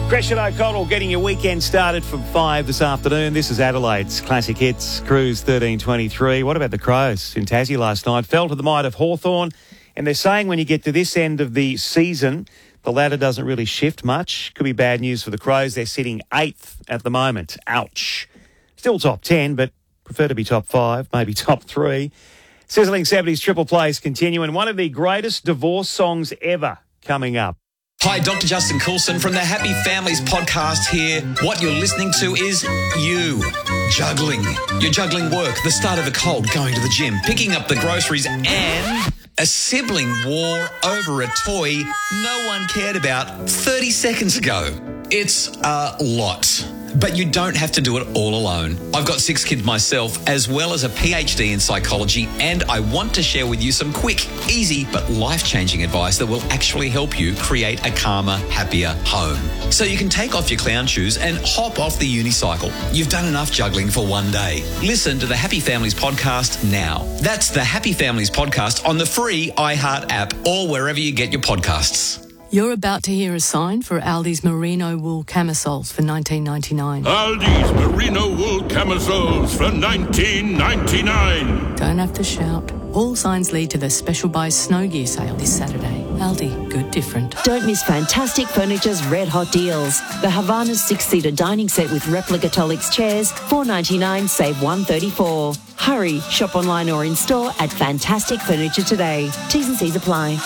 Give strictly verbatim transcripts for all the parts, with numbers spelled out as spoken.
Gresham O'Connell getting your weekend started from five this afternoon. This is Adelaide's Classic Hits, Cruise thirteen twenty-three. What about the Crows in Tassie last night? Fell to the might of Hawthorn, and they're saying when you get to this end of the season, the ladder doesn't really shift much. Could be bad news for the Crows. They're sitting eighth at the moment. Ouch. Still top ten, but prefer to be top five, maybe top three. Sizzling seventies triple plays continue, and one of the greatest divorce songs ever coming up. Hi, Doctor Justin Coulson from the Happy Families podcast here. What you're listening to is you. Juggling. You're juggling work, the start of a cold, going to the gym, picking up the groceries, and a sibling war over a toy no one cared about thirty seconds ago. It's a lot. But you don't have to do it all alone. I've got six kids myself, as well as a P H D in psychology, and I want to share with you some quick, easy, but life-changing advice that will actually help you create a calmer, happier home. So you can take off your clown shoes and hop off the unicycle. You've done enough juggling for one day. Listen to the Happy Families podcast now. That's the Happy Families podcast on the free iHeart app or wherever you get your podcasts. You're about to hear a sign for Aldi's merino wool camisoles for nineteen ninety-nine. Aldi's merino wool camisoles for nineteen ninety-nine. Don't have to shout. All signs lead to the special buy snow gear sale this Saturday. Aldi, good different. Don't miss Fantastic Furniture's red hot deals. The Havana's six-seater dining set with replica Tolix chairs, four ninety-nine, save one thirty-four. Hurry, shop online or in store at Fantastic Furniture today. T's and C's apply.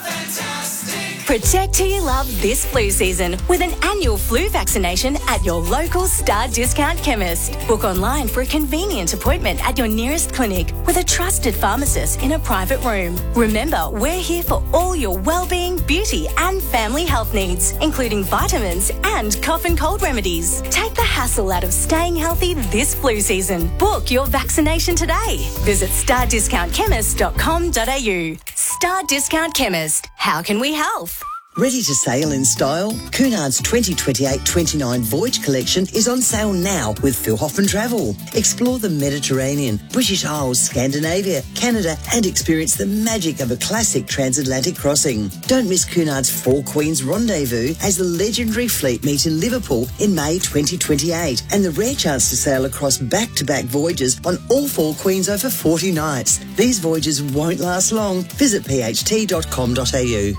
Protect who you love this flu season with an annual flu vaccination at your local Star Discount chemist. Book online for a convenient appointment at your nearest clinic with a trusted pharmacist in a private room. Remember, we're here for all your well-being, beauty and family health needs, including vitamins and cough and cold remedies. Take the hassle out of staying healthy this flu season. Book your vaccination today. Visit star discount chemist dot com dot a u. Star Discount Chemist. How can we help? Ready to sail in style? Cunard's twenty twenty-eight twenty-nine Voyage Collection is on sale now with Philhoffen Travel. Explore the Mediterranean, British Isles, Scandinavia, Canada and experience the magic of a classic transatlantic crossing. Don't miss Cunard's Four Queens Rendezvous as the legendary fleet meet in Liverpool in May twenty twenty-eight and the rare chance to sail across back-to-back voyages on all Four Queens over forty nights. These voyages won't last long. Visit p h t dot com dot a u.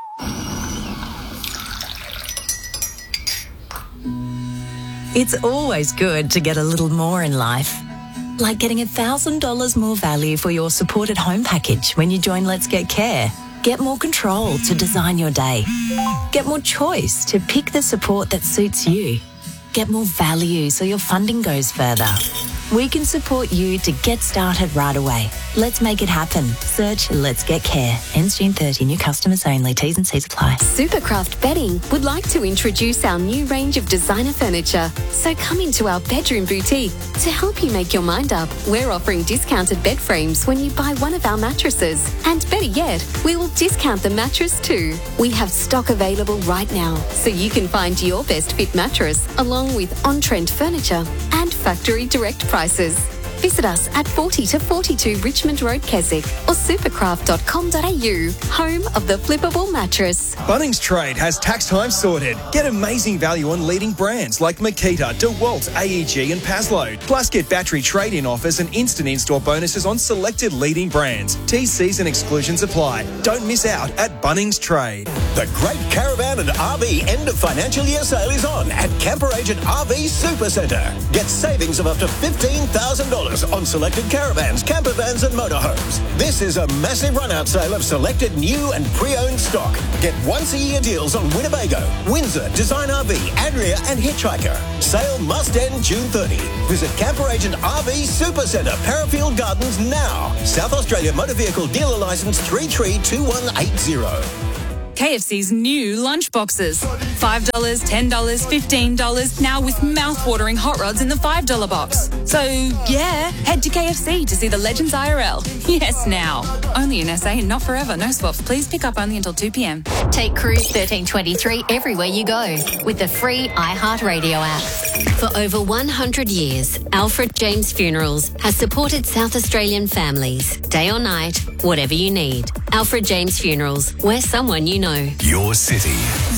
It's always good to get a little more in life. Like getting one thousand dollars more value for your supported home package when you join Let's Get Care. Get more control to design your day. Get more choice to pick the support that suits you. Get more value so your funding goes further. We can support you to get started right away. Let's make it happen. Search Let's Get Care. Ends June thirtieth. New customers only. T's and C's apply. Supercraft Bedding would like to introduce our new range of designer furniture. So come into our bedroom boutique. To help you make your mind up, we're offering discounted bed frames when you buy one of our mattresses. And better yet, we will discount the mattress too. We have stock available right now, so you can find your best fit mattress along with on-trend furniture and factory direct prices. Visit us at forty to forty-two Richmond Road, Keswick or supercraft dot com dot a u, home of the flippable mattress. Bunnings Trade has tax time sorted. Get amazing value on leading brands like Makita, DeWalt, A E G and Pasload. Plus get battery trade-in offers and instant in-store bonuses on selected leading brands. T's, C's and exclusions apply. Don't miss out at Bunnings Trade. The Great Caravan and R V end of financial year sale is on at Camper Agent R V Super Centre. Get savings of up to fifteen thousand dollars on selected caravans, camper vans and motorhomes. This is a massive run-out sale of selected new and pre-owned stock. Get once-a-year deals on Winnebago, Windsor, Design R V, Adria and Hitchhiker. Sale must end June thirtieth. Visit Camper Agent R V Super Centre, Parafield Gardens now. South Australia Motor Vehicle Dealer Licence three three two one eight zero. K F C's new lunch boxes. five dollars, ten dollars, fifteen dollars, now with mouth-watering hot rods in the five dollar box. So, yeah, head to K F C to see the Legends I R L. Yes, now. Only in S A and not forever. No swaps. Please pick up only until two p m. Take Cruise thirteen twenty-three everywhere you go with the free iHeartRadio app. For over one hundred years, Alfred James Funerals has supported South Australian families, day or night, whatever you need. Alfred James Funerals, we're someone you know. Your city.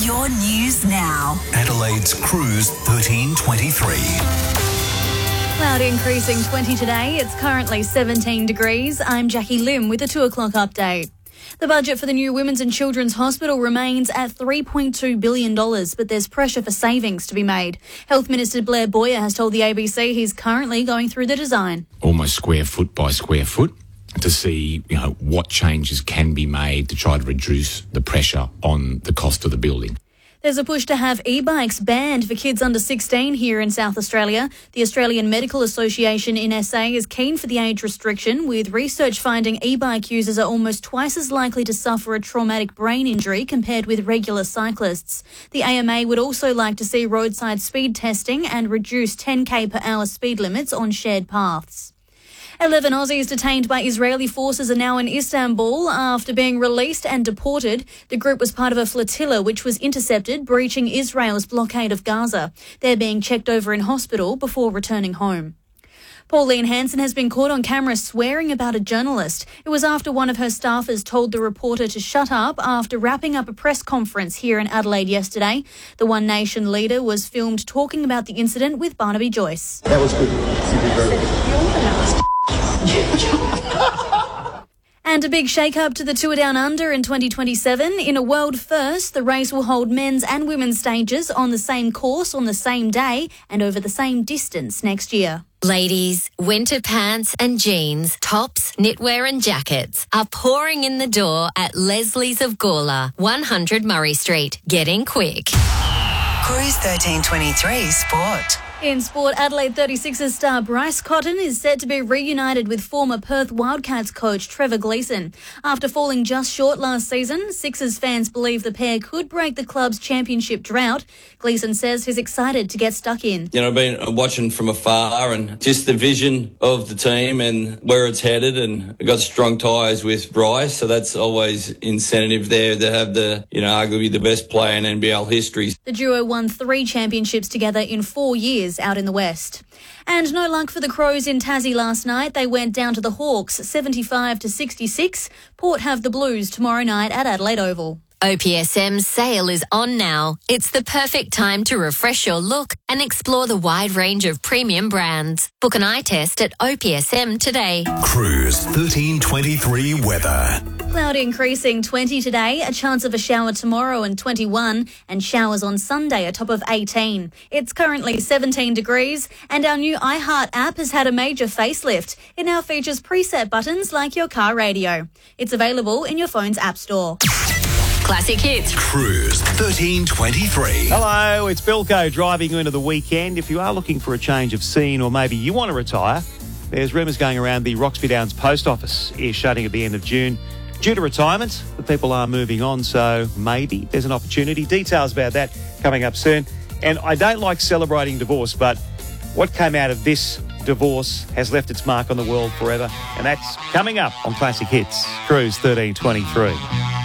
your news now. Adelaide's Cruise thirteen twenty-three. Cloud increasing twenty today. It's currently seventeen degrees. I'm Jackie Lim with a two o'clock update. The budget for the new Women's and Children's Hospital remains at three point two billion dollars, but there's pressure for savings to be made. Health Minister Blair Boyer has told the A B C he's currently going through the design. Almost square foot by square foot to see, you know, what changes can be made to try to reduce the pressure on the cost of the building. There's a push to have e-bikes banned for kids under sixteen here in South Australia. The Australian Medical Association in S A is keen for the age restriction, with research finding e-bike users are almost twice as likely to suffer a traumatic brain injury compared with regular cyclists. The A M A would also like to see roadside speed testing and reduce ten k per hour speed limits on shared paths. Eleven Aussies detained by Israeli forces are now in Istanbul after being released and deported. The group was part of a flotilla which was intercepted, breaching Israel's blockade of Gaza. They're being checked over in hospital before returning home. Pauline Hanson has been caught on camera swearing about a journalist. It was after one of her staffers told the reporter to shut up after wrapping up a press conference here in Adelaide yesterday. The One Nation leader was filmed talking about the incident with Barnaby Joyce. That was good. Very And a big shake-up to the Tour Down Under in twenty twenty-seven. In a world first, the race will hold men's and women's stages on the same course on the same day and over the same distance next year. Ladies, winter pants and jeans, tops, knitwear and jackets are pouring in the door at Leslie's of Gawler, one hundred Murray Street. Get in quick. Cruise thirteen twenty-three Sport. In sport, Adelaide thirty-sixers star Bryce Cotton is set to be reunited with former Perth Wildcats coach Trevor Gleeson. After falling just short last season, Sixers fans believe the pair could break the club's championship drought. Gleeson says he's excited to get stuck in. You know, I've been watching from afar and just the vision of the team and where it's headed, and I've got strong ties with Bryce, so that's always incentive there to have the, you know, arguably the best player in N B L history. The duo won three championships together in four years out in the West. And no luck for the Crows in Tassie last night. They went down to the Hawks seventy-five to sixty-six. Port have the Blues tomorrow night at Adelaide Oval. O P S M's sale is on now. It's the perfect time to refresh your look and explore the wide range of premium brands. Book an eye test at O P S M today. Cruise thirteen twenty-three weather. Cloud increasing twenty today, a chance of a shower tomorrow and twenty-one, and showers on Sunday, a top of eighteen. It's currently seventeen degrees, and our new iHeart app has had a major facelift. It now features preset buttons like your car radio. It's available in your phone's app store. Classic hits. Cruise thirteen twenty-three. Hello, it's Bilko driving you into the weekend. If you are looking for a change of scene, or maybe you want to retire, there's rumours going around the Roxby Downs post office is shutting at the end of June. Due to retirement, the people are moving on, so maybe there's an opportunity. Details about that coming up soon. And I don't like celebrating divorce, but what came out of this divorce has left its mark on the world forever, and that's coming up on Classic Hits, Cruise thirteen twenty-three.